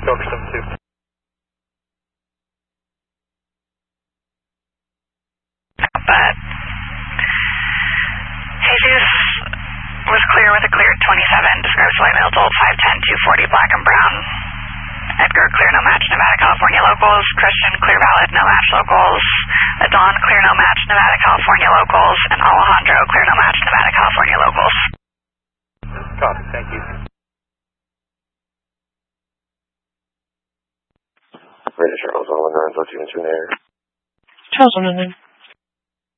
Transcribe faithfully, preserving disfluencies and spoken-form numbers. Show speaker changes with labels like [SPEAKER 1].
[SPEAKER 1] Cover seven two.
[SPEAKER 2] But Jesus was clear with a cleared twenty-seven, describes light male adult five ten, two forty, black and brown. Edgar, clear no match, Nevada, California locals. Christian, clear valid, no match locals. Adon, clear no match, Nevada, California locals. And Alejandro, clear no match, Nevada, California locals.
[SPEAKER 1] Copy, thank you.
[SPEAKER 3] British Charles one one nine, Zone two in air.
[SPEAKER 4] Charles one one nine.